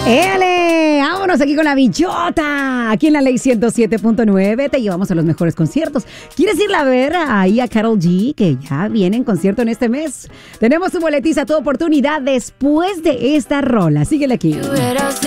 ¡Éale! Vámonos aquí con la bichota. Aquí en la Ley 107.9 te llevamos a los mejores conciertos. ¿Quieres irla a ver ahí a Karol G? Que ya viene en concierto en este mes. Tenemos tu boletiza, tu oportunidad después de esta rola. Síguele aquí.